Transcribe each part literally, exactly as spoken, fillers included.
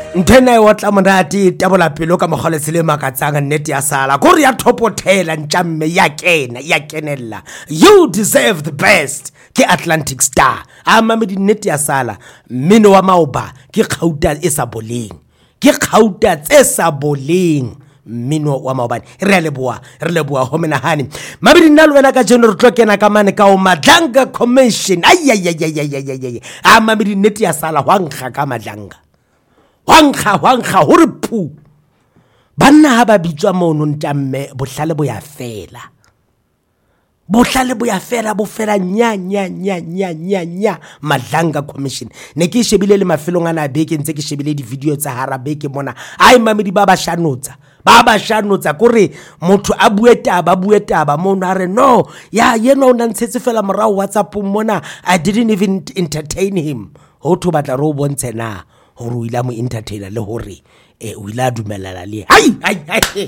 Ntena e watla monate tabola pelo ka mogole se le makatsang nnete ya sala go re ya thopothela ntjamme ya kena ya kenella. You deserve the best ke Atlantic Star a mamedi nnete ya sala mmino wa maoba ke kgauta e sa boleng ke kgauta tse sa boleng mmino wa maobane re le boa re le boa ho menahani mabedi nna lwena ka jeno re tlo kena ka mane ka o Madlanga Commission ay ay ay ay ay a mamedi nnete ya sala wa nkga ka Madlanga Wankha wankha hore pu banna ha ba bitswa mono ntamme bohlale bo ya fela bohlale bo ya fela bo fela nya nya nya nya nya nya Madlanga Commission ne ke shebile le mafelong ana beke ntse ke shebile di video tsa hara beke mona ai mamedi ba ba shanotsa ba ba shanotsa kore motho a bue taba bue taba mono are no ya yeno o ntshetse fela morao WhatsApp mona I didn't even entertain him ho to batla ro bontshe na hore o ila mo entertainer le hore eh o ila dumelala le hai hai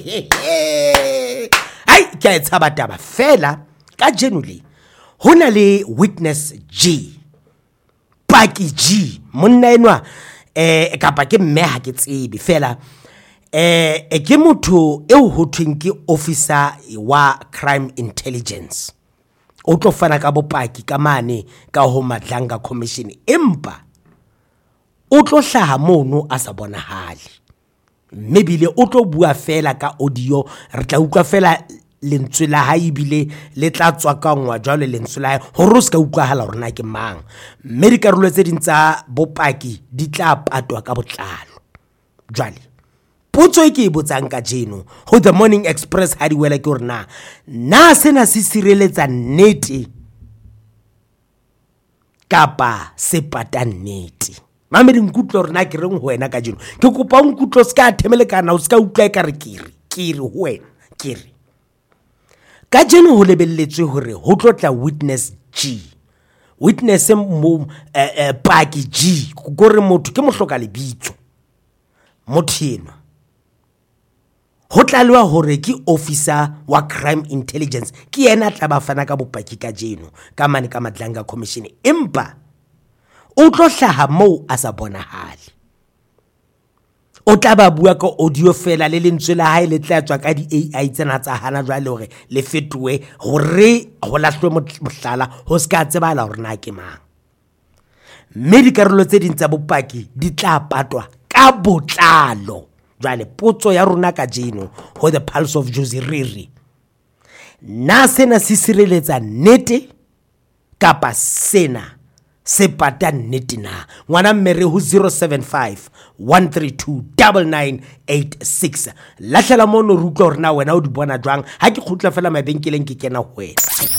hai ke a tsaba taba fela ka genuinely hona le witness G Paki G monna enwa eh kapa ke mme ha ke tsebe fela eh e ke motho e ho thweng ke officer wa crime intelligence o tlo fana ka bopaki ka mane ka ho Madlanga Commission empa o tlo hlaha mono a sa bonahale maybe le o tlo bua fela ka audio re tla utlwa fela lentswe la hae bile le tla tswa ka ngwa jwale lentswe la hore se ka utlwahala hore na ke mang mme di karolo tse dintsa bopaki di tla patwa ka botlalo jwale potso e ke e botsang ka jeno ho The Morning Express ha di wela ke hore na na sena se sireletsa nnete kapa se pata nnete mamedi nkutlo rena ke reng ho wena ka jeno ke kopa o nkutlo ska themele kana o ska utlwa e ka re kiri kiri ho wena kiri ka jeno ho lebelletswe hore ho tlotla witness G witness mo eh, eh, Paki G go re motho ke mohloka lebitso motho eno ho tlalwa hore ke officer wa crime intelligence ke yena tla ba fana ka bopaki ka jeno ka mane ka Madlanga Commission empa o tlo hlaha mo a sa bonahale o tla ba bua ka audio fela le lentswe la hae le tla tswa ka di A I tsena tsa hana jwale hore le fetwe hore ho lahlwe mohlala ho ska tsebala hore na ke mang mme di karolo tse ding tsa bopaki di tla patwa ka botlalo jwale potso ya rona ka jeno ho The Pulse of Jozi Riri na sena se sireletsa nnete kapa sena se pata nnete na ngwana mmere ho zero seven five one three two nine nine eight six lahlela mono rutlo rena wena o di bona jwang ha ke khutla fela mabenkeleng ke kena ho wena